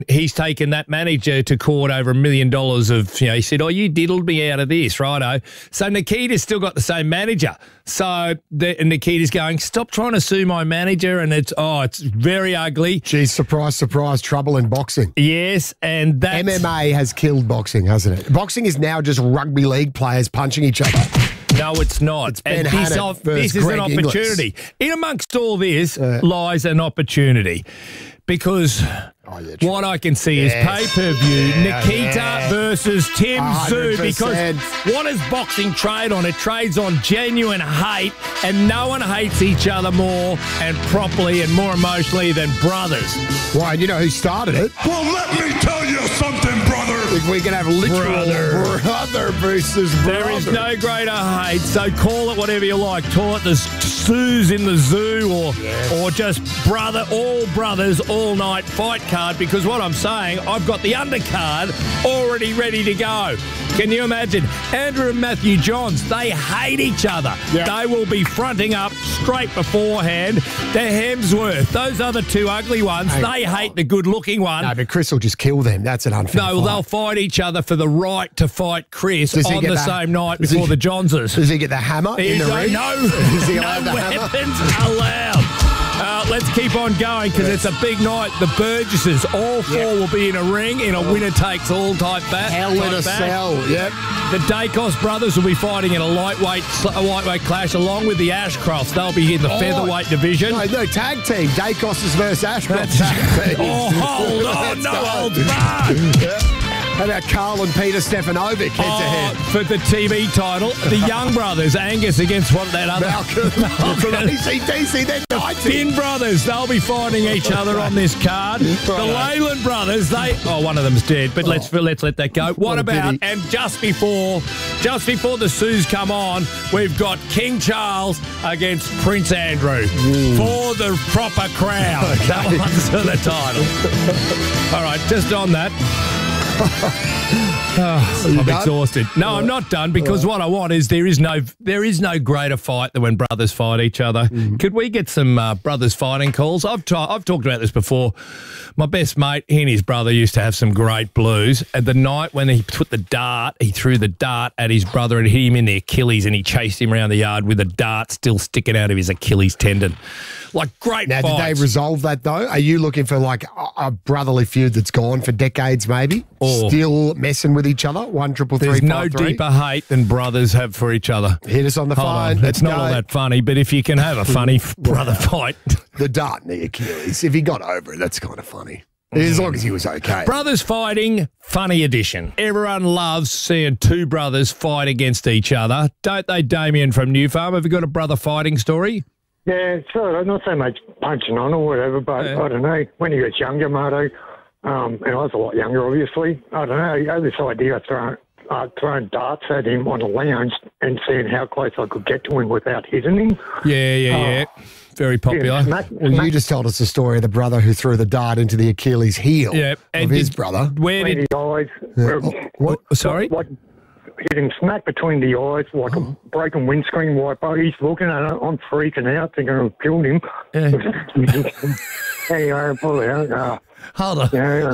he's taken that manager to court over $1 million of, he said, you diddled me out of this, righto. So Nikita's still got the same manager. So Nikita's going, stop trying to sue my manager, and it's very ugly. Geez, surprise, surprise, trouble in boxing. Yes, and that MMA has killed boxing, hasn't it? Boxing is now just rugby league players punching each other. No, it's not. It's Ben Hannett versus this is Greg an opportunity. Inglis. In amongst all this lies an opportunity. Because what I can see is pay-per-view, Nikita versus Tim 100%. Tszyu. Because what does boxing trade on? It trades on genuine hate, and no one hates each other more and properly and more emotionally than brothers. Why, you know who started it? Well, let me tell you something, brother. If we can have literal brother versus brother. There is no greater hate, so call it whatever you like. Call it the Tszyu in the zoo or just all brothers, all night fight card, because what I'm saying, I've got the undercard already ready to go. Can you imagine? Andrew and Matthew Johns, they hate each other. Yep. They will be fronting up straight beforehand. They're Hemsworth. Those other two ugly ones, they hate the good-looking one. No, but Chris will just kill them. That's an unfair fight. They'll fight each other for the right to fight Chris on the same night before the Johnses. Does he get the hammer in the ring? No. Is he no weapons allowed. Let's keep on going because it's a big night. The Burgesses, all four will be in a ring in a winner-takes-all type bat. Hell in a cell, yep. The Dacos brothers will be fighting in a lightweight clash along with the Ashcrofts. They'll be in the featherweight division. No, tag team. Dacos versus Ashcroft tag team. Hold on. No holds barred. How about Carl and Peter Stefanovic head-to-head? For the TV title, the Young brothers, Angus against that other... Malcolm from ACDC, they're 90. Finn brothers, they'll be fighting each other on this card. The Leyland brothers, one of them's dead, but let's let that go. What about, and just before the Sues come on, we've got King Charles against Prince Andrew for the proper crown. Okay. That one's for the title. All right, just on that... I'm exhausted. No, I'm not done because what I want is there is no greater fight than when brothers fight each other. Could we get some brothers fighting calls? I've talked about this before. My best mate, he and his brother used to have some great blues. At the night when he threw the dart at his brother and hit him in the Achilles, and he chased him around the yard with a dart still sticking out of his Achilles tendon. Like, great Now, fights. did they resolve that, though? Are you looking for, like, a brotherly feud that's gone for decades, maybe? Still messing with each other? 1-333-533? There's no deeper hate than brothers have for each other. Hit us on the phone. It's not all that funny, but if you can have a funny brother fight. The dart in the Achilles. If he got over it, that's kind of funny. As long as he was okay. Brothers fighting, funny edition. Everyone loves seeing two brothers fight against each other. Don't they, Damien from New Farm? Have you got a brother fighting story? Yeah, sure. Not so much punching on or whatever, but I don't know. When he was younger, Marto, and I was a lot younger, obviously, I don't know. I had this idea of throwing darts at him on a lounge and seeing how close I could get to him without hitting him. Yeah. Very popular. You just told us the story of the brother who threw the dart into the Achilles heel of his brother. Where did the eyes? Sorry? Hit him smack between the eyes like a broken windscreen wiper. He's looking at it. I'm freaking out, thinking I've killed him. Anyway, I pull out. Hold on. Yeah,